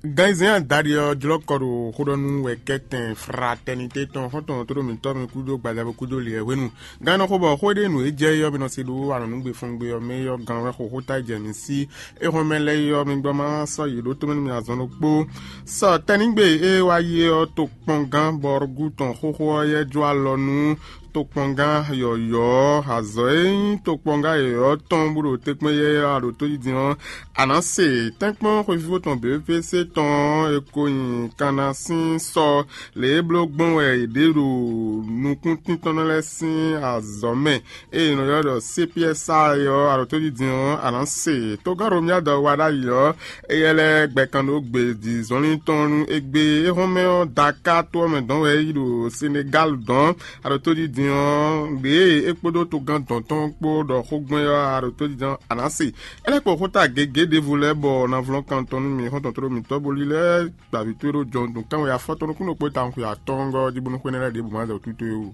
Gaisien Dario Jlokoro Hodonu Weketen Fraternité ton Hoton Tomi Tom Kudo Badabo Kudo Liewenu Gano Hobo Hode no Ejeyo Binosidu Aranu Befungbe or Mayor Ganra Hota Jenisi Ehomele yo Mingoma so you do to me as on Bo so Teningbe Ewaye to Pongan Borguton Hoho Ye Joalonu Tokponga yo hazoin tokponga yo tomburo tekmeye aro to dian anase tankpon revivo ton BPC ton ekoyin kanasin so le blogbon we dero nukun tinton lesin azome e no yo CPSA yo aro to dian anase togaro mia do wada yo eyele gbekano gbe di zonin ton egbe ehome Dakar to me don we do Senegal don aro to dian be ekpodo to gan tonton po do xogbon ya aro to dian anasi ele ko hota gege de vole bo na vlon kanton mi hoton tro mi to bolile ba vitoro jon don kan ya foto no kuno po tan ku ya tongo di bunu kwenera de bu ma do tutu yo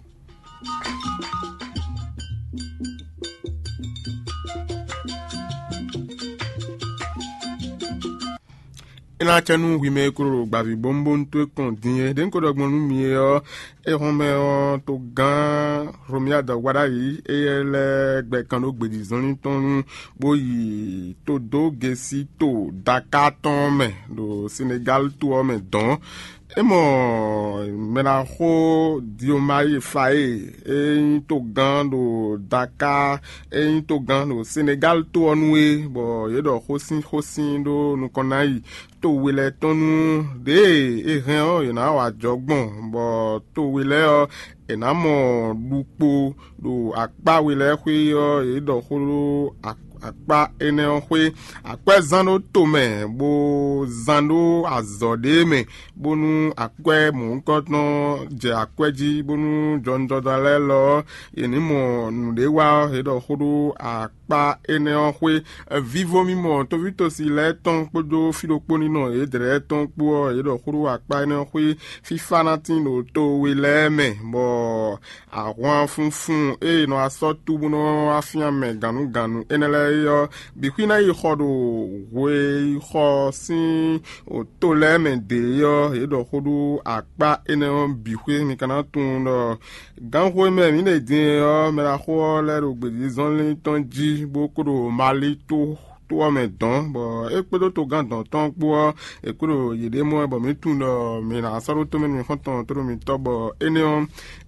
ina chanu wime kuro gbavi bombo nto kon dinye den ko dogbon mi yo e home to gan romia da wada yi ele gbe kan o gbedi zoni ton boyi to do gesi to Dakar ton me do Senegal to me don emo mena ho diomai fae to gan do Dakar to gan do Senegal to onwe bo yedo hosin do nu konai to wile tonu de ehen o yana wa jogbon bo to wile o enamo lupo do akpa wile hwe yo edo holo akpa ene hwe akpa zano tome bo zano azode me bonu akwe mu nkotno je akweji bonu jonjo dalelo enimo nudewa edo holo akpa ene hwe vivo mimo to vito si le ton podo filoponi no edre ton po edo holo akpa ene hwe fifa natin no to wile me bo àwọn funfun no asotu no afian me ganu enele yo bikwina yi khodo we khosin o to le me de yo edo khodu akpa ene bikwe mi kana tun no ganho me mi ne din yo me la kho le ro gbe zon le ton ji bokoro mali to me don bo ekpodo to gan don ton po ekuro yede mo bo mi tun no mi na soro to me mi fonton to mi to bo ene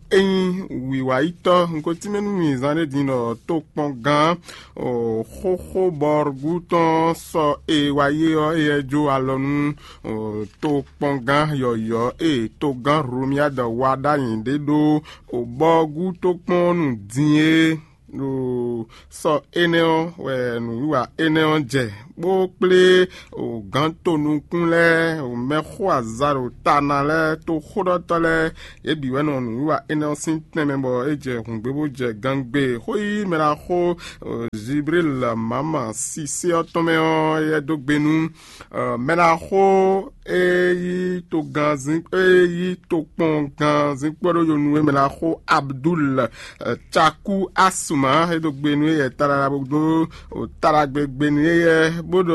wiwa ito nko timenu mi zane dino to pongan o hoho borguton so waye yo ejo alonu to pongan yo to gan rumia da wada yinde do o borgu to ponu dinye no so eneo we nu wa eneo je bo ple o ganto nu kunle o mekho azaro tanale to khodotale e bi we no nu wa eneo sintne membo eje hungbe bo je gangbe hoyi mera kho Jibril mama si se otome o ye dogbenu mera kho yi to ganzin yi to pon ganzin poro yo nu mera kho Abdul Chaku Asuma e dogbenu ye tarara bodo o taragbegbe ni ye bodo